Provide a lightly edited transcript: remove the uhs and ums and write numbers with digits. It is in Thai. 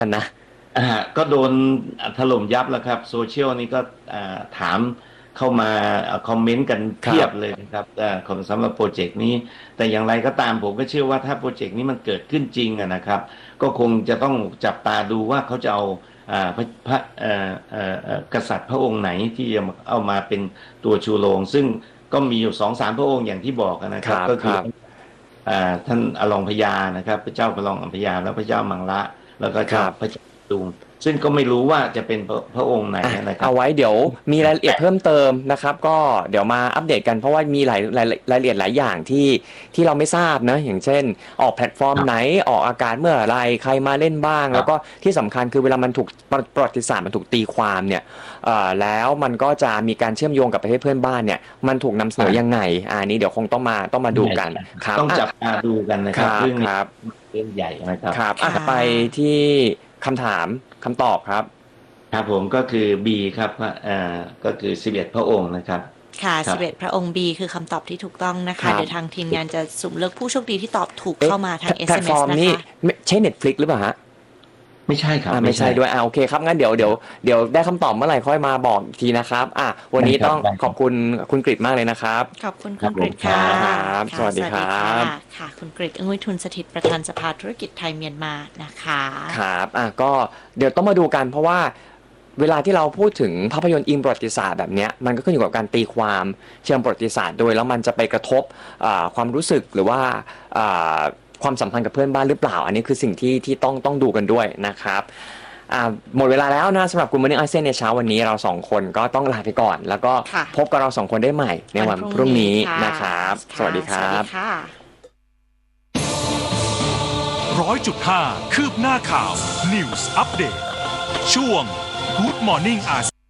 นะก็โดนถล่มยับแล้วครับโซเชียลนี่ก็ถามเข้ามาคอมเมนต์กันคเพียบเลยรับนะครับของสำหรับโปรเจกต์นี้แต่อย่างไรก็ตามผมก็เชื่อว่าถ้าโปรเจกต์นี้มันเกิดขึ้นจริงนะครับก็คงจะต้องจับตาดูว่าเขาจะเอากษัตริย์พระองค์ไหนที่จะเอามาเป็นตัวชูโรงซึ่งก็มีอยู่สองสามพระองค์อย่างที่บอกนะคครับก็คือรับครับท่านอลองพญานะครับพระเจ้าประลองอัมพยาแล้วพระเจ้ามังละแล้วก็คเจ้ารับพระเจ้าดุงซึ่งก็ไม่รู้ว่าจะเป็นพระองค์ไหนอ่ะนะครับเอาไว้เดี๋ยวมีรายละเอียดเพิ่มเติมนะครับก็เดี๋ยวมาอัปเดตกันเพราะว่ามีรายละเอียดหลายอย่างที่เราไม่ทราบนะอย่างเช่นออกแพลตฟอร์มไหนออกอากาศเมื่อไรใครมาเล่นบ้างแล้วก็ครับที่สำคัญคือเวลามันถูกประวัติศาสตร์มันถูกตีความเนี่ยแล้วมันก็จะมีการเชื่อมโยงกับประเทศเพื่อนบ้านเนี่ยมันถูกนำเสนอยังไงอันนี้เดี๋ยวคงต้องมาดูกันใช่ใช่ครับอ่ะต้องจับตาดูกันนะครับครับเรื่องนี้ครับเรื่องใหญ่นะครับครับอ่ะค่ไปะที่คำถามคำตอบครับครับผมก็คือ B ครับก็คือ11พระองค์นะครับค่ะครับ 11พระองค์ B คือคำตอบที่ถูกต้องนะครัคะเดี๋ยวทางบทีมงานจะสุ่มเลือกผู้โชคดีที่ตอบถูกเอ๊ะเข้ามาทางแพลตฟอ SMS ร์มนี่นะคะไม่ใช่ Netflix หรือเปล่าฮะไม่ใช่ครับไม่ไม่ใช่ใช่ด้วยโอเคครับงั้นเดี๋ยวได้คำตอบเมื่อไหร่ค่อยมาบอกอีกทีนะครับวันได้นี้ต้องครับได้ครับขอบคุณคุณกฤษมากเลยนะครับขอบคุณครับคุณกผมครัริตค่ะบครับสค่ะวัสดีครัสวัสดีค่ะบค่ะคุณกริตอึ้งวิทุนสถิตประธานสภาธุรกิจไทยเมียนมานะคะครับก็เดี๋ยวต้องมาดูกันเพราะว่าเวลาที่เราพูดถึงภาพยนตร์อิงประวัติศาสตร์แบบเนี้ยมันก็ขึ้นอยู่กับการตีความเชิงประวัติศาสตร์โดยแล้วมันจะไปกระทบความรู้สึกหรือว่าอ่าความสัมพันธ์กับเพื่อนบ้านหรือเปล่าอันนี้คือสิ่งที่ต้องดูกันด้วยนะครับหมดเวลาแล้วนะสำหรับ Good Morning ASEAN ในเช้าวันนี้เราสองคนก็ต้องลาไปก่อนแล้วก็ค่ะพบกับเราสองคนได้ใหม่ในวันวันพรุ่งนี้พรุ่งนี้ค่ะนะครับสวัค่ะสดีคสวัสรับดีค่ะ 100.5คืบหน้าข่าว News Update ช่วง Good Morning อา